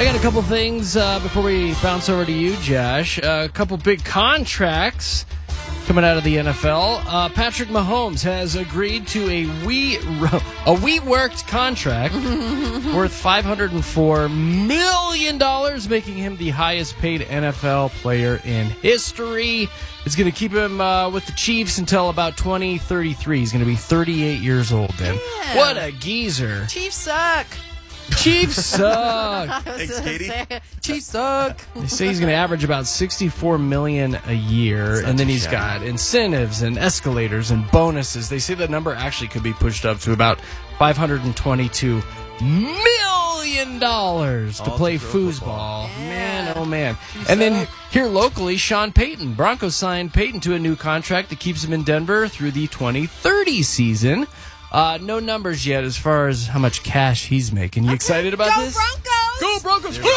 I got a couple things before we bounce over to you, Josh. A couple big contracts coming out of the NFL. Patrick Mahomes has agreed to a WeWorked contract worth $504 million, making him the highest paid NFL player in history. It's going to keep him with the Chiefs until about 2033. He's going to be 38 years old then. Yeah. What a geezer. Chiefs suck. Chiefs suck. Thanks, Katie. Chiefs suck. They say he's going to average about $64 million a year, and then he's got incentives and escalators and bonuses. They say the number actually could be pushed up to about $522 million to play foosball. Yeah. Man, oh man. And then here locally, Sean Payton. Broncos signed Payton to a new contract that keeps him in Denver through the 2030 season. No numbers yet as far as how much cash he's making. You excited about this? Go Broncos! Go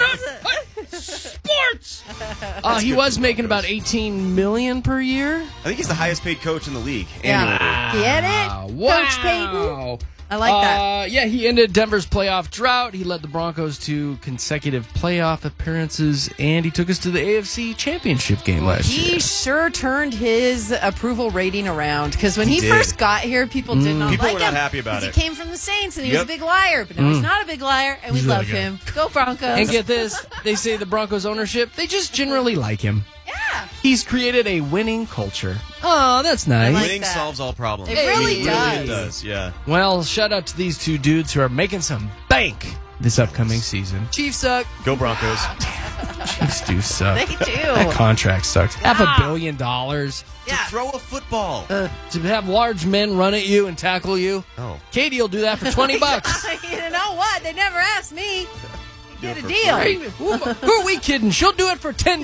Broncos! Sports! He was making about $18 million per year. I think he's the highest paid coach in the league. Yeah. Get it? Wow. Coach Payton? I like that. Yeah, he ended Denver's playoff drought. He led the Broncos to consecutive playoff appearances, and he took us to the AFC Championship game last year. He sure turned his approval rating around, because when he first got here, people did not People like were him. not happy about it. He came from the Saints, and he was a big liar, but now he's not a big liar, and we love him. Go Broncos. And get this, they say the Broncos ownership, they just generally like him. Yeah. He's created a winning culture. Oh, that's nice. like Winning that. solves all problems. It really does. It does, yeah. Well, shout out to these two dudes who are making some bank this upcoming season. Chiefs suck. Go Broncos. Chiefs do suck. They do. That contract sucks. $500 million. Yeah. To throw a football. To have large men run at you and tackle you. Oh. Katie will do that for $20. You know what? They never asked me. Get a for deal. Hey, who are we kidding? She'll do it for $10.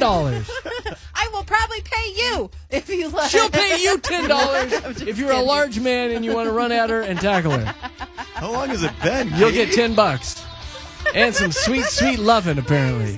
I will probably pay you if you let. She'll pay you $10 if you're a large man and you want to run at her and tackle her. How long has it been? You'll Katie? get $10 and some sweet, sweet loving. Apparently,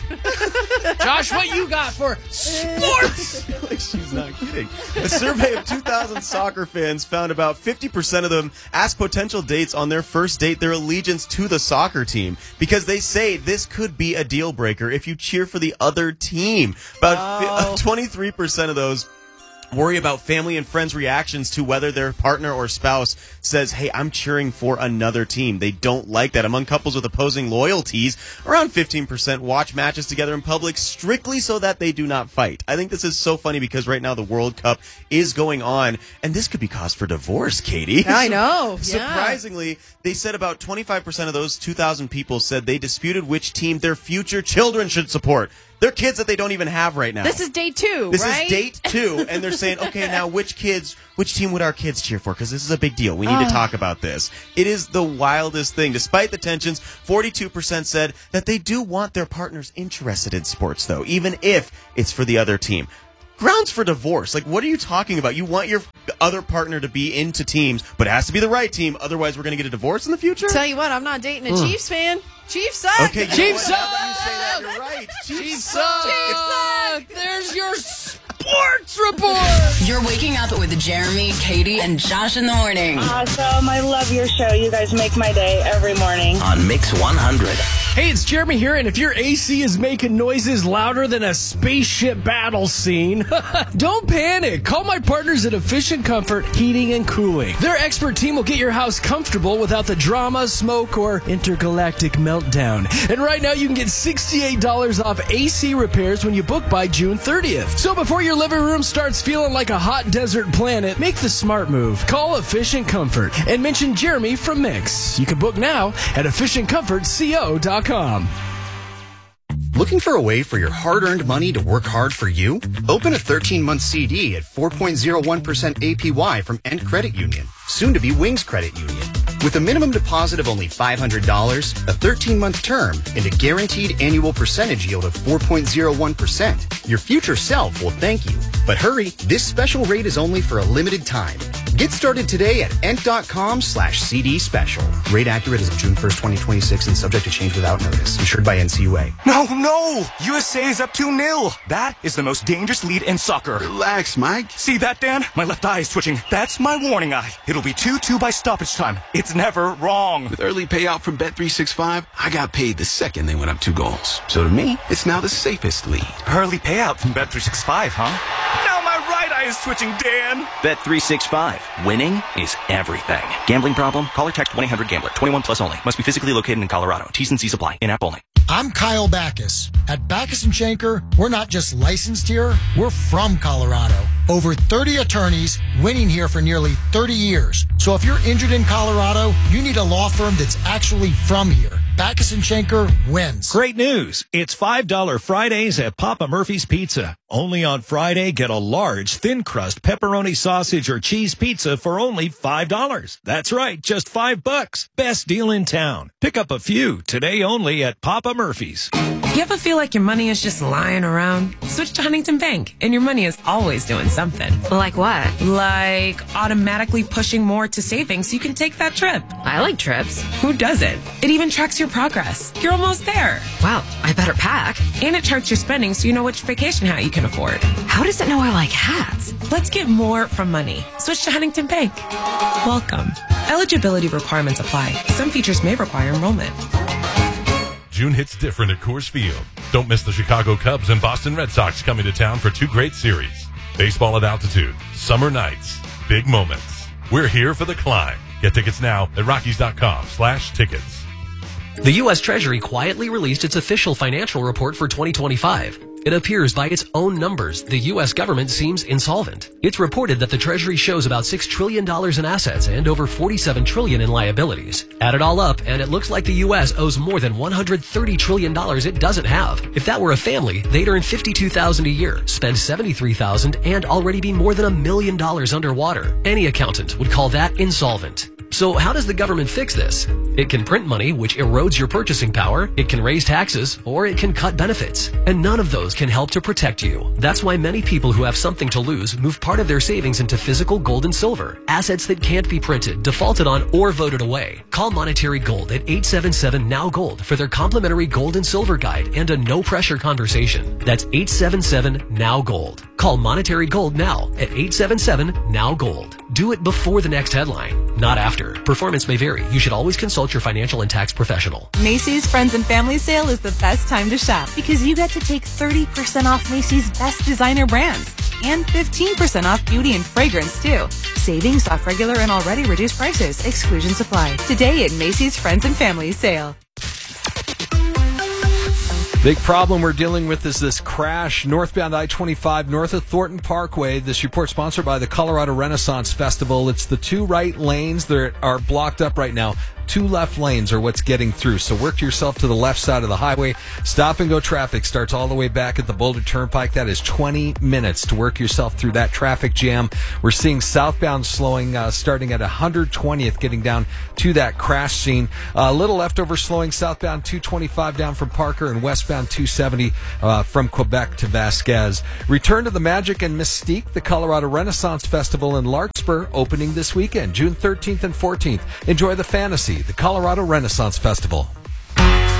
Josh, what you got for sports? I feel like she's not kidding. A survey of 2,000 soccer fans found about 50% of them ask potential dates on their first date their allegiance to the soccer team, because they say this could be a deal breaker if you cheer for the other team. About 23% of those worry about family and friends' reactions to whether their partner or spouse says, hey, I'm cheering for another team. They don't like that. Among couples with opposing loyalties, around 15% watch matches together in public strictly so that they do not fight. I think this is so funny because right now the World Cup is going on, and this could be cause for divorce, Katie. I know. Surprisingly, they said about 25% of those 2,000 people said they disputed which team their future children should support. They're kids that they don't even have right now. This is day 2, This right? is date 2, and they're saying, okay, now which team would our kids cheer for? Because this is a big deal. We need to talk about this. It is the wildest thing. Despite the tensions, 42% said that they do want their partners interested in sports, though, even if it's for the other team. Grounds for divorce. Like, what are you talking about? You want your other partner to be into teams, but it has to be the right team. Otherwise, we're going to get a divorce in the future? Tell you what, I'm not dating a Chiefs fan. Chiefs suck. Okay, Chiefs Now that you say that, you're right. Chiefs suck. suck. There's your sports report. You're waking up with Jeremy, Katie, and Josh in the morning Awesome. I love your show. You guys make my day every morning. on Mix 100. Hey, it's Jeremy here, and if your AC is making noises louder than a spaceship battle scene, don't panic. Call my partners at Efficient Comfort Heating and Cooling. Their expert team will get your house comfortable without the drama, smoke, or intergalactic meltdown. And right now, you can get $68 off AC repairs when you book by June 30th. So before your living room starts feeling like a hot desert planet, make the smart move. Call Efficient Comfort and mention Jeremy from Mix. You can book now at efficientcomfortco.com. Looking for a way for your hard-earned money to work hard for you? Open a 13-month CD at 4.01% APY from End Credit Union, soon to be Wings Credit Union. With a minimum deposit of only $500, a 13-month term, and a guaranteed annual percentage yield of 4.01%, your future self will thank you. But hurry, this special rate is only for a limited time. Get started today at ent.com/CD special. Rate accurate as of June 1st, 2026 and subject to change without notice. Insured by NCUA. No! USA is up 2-0. That is the most dangerous lead in soccer. Relax, Mike. See that, Dan? My left eye is twitching. That's my warning eye. It'll be 2-2 by stoppage time. It's never wrong. With early payout from Bet365, I got paid the second they went up 2 goals. So to me, it's now the safest lead. Early payout from Bet365, huh? Now my right eye is twitching, Dan. Bet365. Winning is everything. Gambling problem? Call or text 1-800-GAMBLER. 21 plus only. Must be physically located in Colorado. T's and C's apply. In-app only. I'm Kyle Backus. At Backus & Shanker, we're not just licensed here, we're from Colorado. Over 30 attorneys winning here for nearly 30 years. So if you're injured in Colorado, you need a law firm that's actually from here. Backus & Shanker wins. Great news. It's $5 Fridays at Papa Murphy's Pizza. Only on Friday, get a large, thin-crust pepperoni sausage or cheese pizza for only $5. That's right, just $5. Best deal in town. Pick up a few today only at Papa Murphy's. You ever feel like your money is just lying around? Switch to Huntington Bank, and your money is always doing something. Like what? Like automatically pushing more to savings so you can take that trip. I like trips. Who doesn't? It even tracks your progress. You're almost there. Wow, I better pack. And it charts your spending so you know which vacation hat you can afford. How does it know I like hats? Let's get more from money. Switch to Huntington Bank. Welcome. Eligibility requirements apply. Some features may require enrollment. June hits different at Coors Field. Don't miss the Chicago Cubs and Boston Red Sox coming to town for 2 great series. Baseball at altitude, summer nights, big moments. We're here for the climb. Get tickets now at Rockies.com/tickets. The U.S. Treasury quietly released its official financial report for 2025. It appears by its own numbers, the U.S. government seems insolvent. It's reported that the Treasury shows about $6 trillion in assets and over $47 trillion in liabilities. Add it all up, and it looks like the U.S. owes more than $130 trillion it doesn't have. If that were a family, they'd earn $52,000 a year, spend $73,000, and already be more than $1 million underwater. Any accountant would call that insolvent. So how does the government fix this? It can print money, which erodes your purchasing power, it can raise taxes, or it can cut benefits. And none of those can help to protect you. That's why many people who have something to lose move part of their savings into physical gold and silver, assets that can't be printed, defaulted on, or voted away. Call Monetary Gold at 877-NOW-GOLD for their complimentary gold and silver guide and a no-pressure conversation. That's 877-NOW-GOLD. Call Monetary Gold now at 877-NOW-GOLD. Do it before the next headline, not after. Performance may vary. You should always consult your financial and tax professional. Macy's Friends and Family Sale is the best time to shop because you get to take 30% off Macy's best designer brands and 15% off beauty and fragrance too. Savings off regular and already reduced prices. Exclusions apply. Today at Macy's Friends and Family Sale. Big problem we're dealing with is this crash northbound I-25 north of Thornton Parkway. This report sponsored by the Colorado Renaissance Festival. It's the 2 right lanes that are blocked up right now. 2 left lanes are what's getting through. So work yourself to the left side of the highway. Stop and go traffic starts all the way back at the Boulder Turnpike. That is 20 minutes to work yourself through that traffic jam. We're seeing southbound slowing starting at 120th, getting down to that crash scene. A little leftover slowing southbound 225 down from Parker and westbound 270 from Quebec to Vasquez. Return to the magic and mystique, the Colorado Renaissance Festival in Larkspur, opening this weekend, June 13th and 14th. Enjoy the fantasy, the Colorado Renaissance Festival.